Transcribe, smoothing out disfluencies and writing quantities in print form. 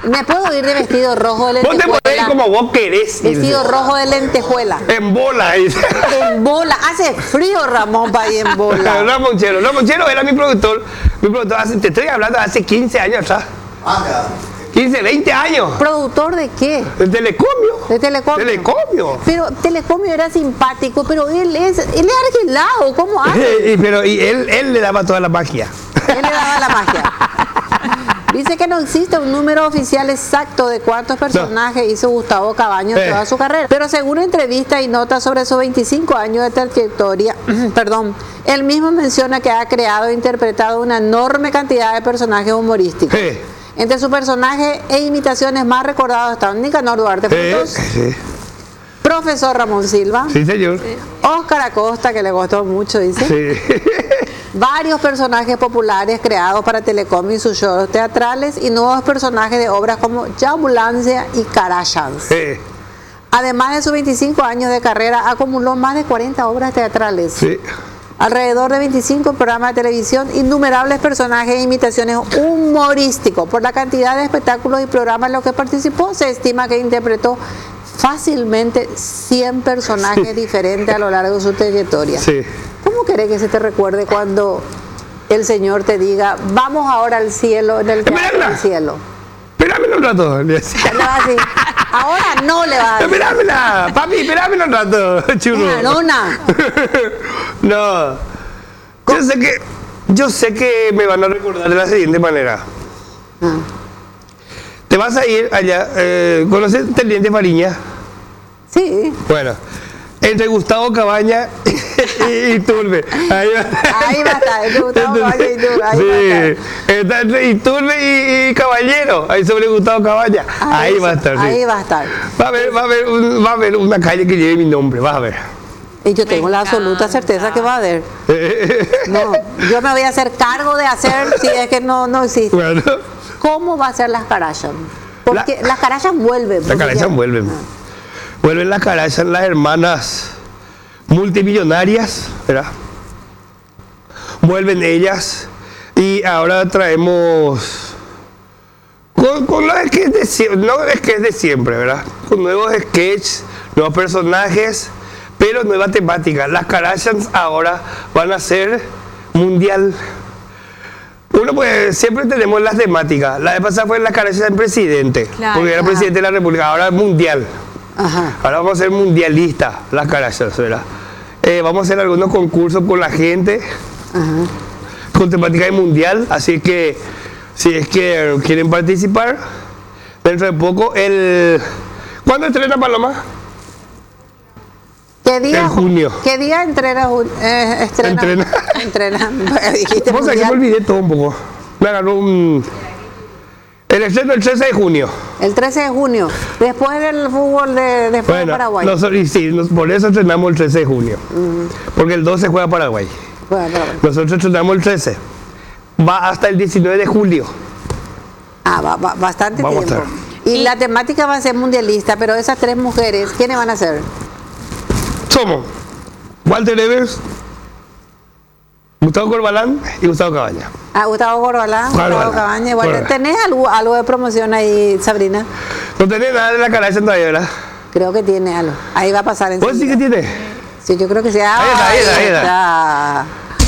Me puedo ir de vestido rojo de Vos te lentejuela. podés ir como vos querés. Vestido rojo de lentejuela. En bola, dice. En bola. Hace frío, Ramón, para ir en bola. Ramonchero era mi productor. Te estoy hablando de hace 15 años atrás. 15, 20 años. ¿Productor de qué? De Telecomio. De Telecomio. Telecomio. Pero Telecomio era simpático, pero él es arreglado. ¿Cómo hace? y él le daba toda la magia. Él le daba la magia. Dice que no existe un número oficial exacto de cuántos personajes hizo Gustavo Cabaño en toda su carrera. Pero según entrevistas y notas sobre sus 25 años de trayectoria, él mismo menciona que ha creado e interpretado una enorme cantidad de personajes humorísticos. Entre sus personajes e imitaciones más recordados están Nicanor Duarte Frutos, Profesor Ramón Silva, sí, señor. Óscar Acosta, que le gustó mucho, dice. Sí. Varios personajes populares creados para Telecom y sus shows teatrales y nuevos personajes de obras como Yambulancia y Carayans. Además de sus 25 años de carrera, acumuló más de 40 obras teatrales. Sí. Alrededor de 25 programas de televisión, innumerables personajes e imitaciones humorísticos. Por la cantidad de espectáculos y programas en los que participó, se estima que interpretó fácilmente 100 personajes diferentes a lo largo de su trayectoria. Sí. ¿Cómo querés que se te recuerde cuando el Señor te diga, vamos ahora al cielo, en el teatro del cielo? Espérame un rato. Le va así. Ahora no le va a decir. Espéramela, papi, espérame un rato, chulo. Nona. No. Yo sé que me van a recordar de la siguiente manera. Te vas a ir allá, ¿conoces Teniente Fariña? Sí. Bueno, entre Gustavo Cabaña y Iturbe. Ahí va a estar, entre Gustavo Cabaña y Iturbe. Ahí va a estar. Está entre Iturbe y Caballero, ahí sobre Gustavo Cabaña. Ahí va a estar. Sí. Ahí va a estar. Va a haber una calle que lleve mi nombre, vas a ver. Y yo tengo la absoluta certeza que va a haber. No, yo me voy a hacer cargo de hacer si es que no existe. Bueno. ¿Cómo va a ser las Kardashian? Porque las Kardashian vuelven. Las Kardashian vuelven. Vuelven las Kardashian, las hermanas multimillonarias, ¿verdad? Vuelven ellas y ahora traemos con los sketches de siempre, no sketches de siempre, ¿verdad? Con nuevos sketches, nuevos personajes, pero nueva temática. Las Kardashians ahora van a ser mundial. Uno pues siempre tenemos las temáticas. La vez pasada fue la Kardashian en presidente, claro, porque era presidente de la República, ahora es mundial. Ajá. Ahora vamos a ser mundialistas, las Kardashians, ¿verdad? Vamos a hacer algunos concursos con la gente, con temática de mundial, así que si es que quieren participar, dentro de poco, ¿cuándo estrena Paloma? ¿Qué día? En junio. ¿Qué día estrena? Dijiste vos sabés que me olvidé todo un poco. Me agarró el estreno el 13 de junio. El 13 de junio, después del fútbol de Paraguay. Por eso estrenamos el 13 de junio. Porque el 12 juega Paraguay. Nosotros estrenamos el 13. Va hasta el 19 de julio. Va bastante tiempo. Y la temática va a ser mundialista, pero esas tres mujeres, ¿quiénes van a ser? Somos Walter Evers, Gustavo Corbalán y Gustavo Cabaña. Gustavo Corbalán, Gustavo Cabaña. Igual, ¿tenés algo de promoción ahí, Sabrina? No tenés nada de la Kardashian todavía, ¿verdad? Creo que tiene algo. Ahí va a pasar enseguida. ¿Vos sí que tiene? Sí, yo creo que sí. Ahí está.